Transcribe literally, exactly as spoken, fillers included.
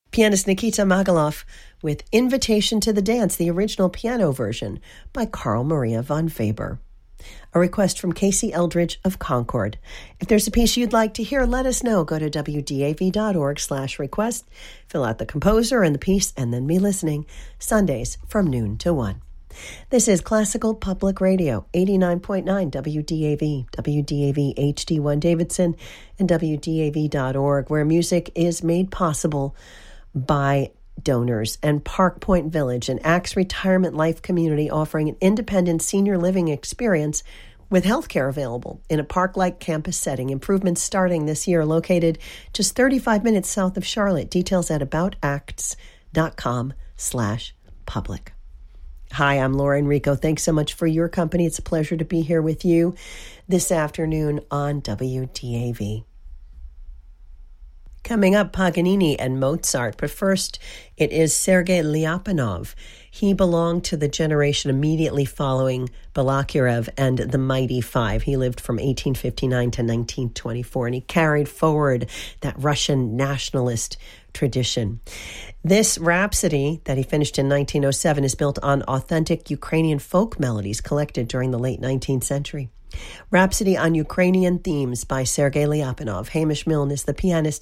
Pianist Nikita Magaloff with Invitation to the Dance, the original piano version by Carl Maria von Weber. A request from Casey Eldridge of Concord. If there's a piece you'd like to hear, let us know. Go to W D A V dot org slash request, fill out the composer and the piece, and then be listening Sundays from noon to one. This is Classical Public Radio, eighty-nine point nine W D A V, W D A V H D one Davidson, and W D A V dot org, where music is made possible by donors, and Park Point Village, an Axe retirement life community offering an independent senior living experience with healthcare available in a park-like campus setting. Improvements starting this year, located just thirty-five minutes south of Charlotte. Details at aboutacts.com slash public. Hi, I'm Laura Enrico. Thanks so much for your company. It's a pleasure to be here with you this afternoon on W D A V. Coming up, Paganini and Mozart. But first, it is Sergei Lyapunov. He belonged to the generation immediately following Balakirev and the Mighty Five. He lived from eighteen fifty-nine to nineteen twenty-four, and he carried forward that Russian nationalist tradition. This Rhapsody that he finished in nineteen oh seven is built on authentic Ukrainian folk melodies collected during the late nineteenth century. Rhapsody on Ukrainian Themes by Sergei Lyapunov. Hamish Milne is the pianist